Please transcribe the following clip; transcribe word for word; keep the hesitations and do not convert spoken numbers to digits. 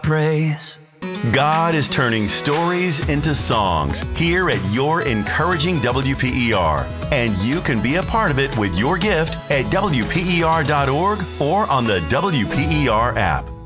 praise. God is turning stories into songs here at your encouraging W P E R. And you can be a part of it with your gift at W P E R dot org or on the W P E R app.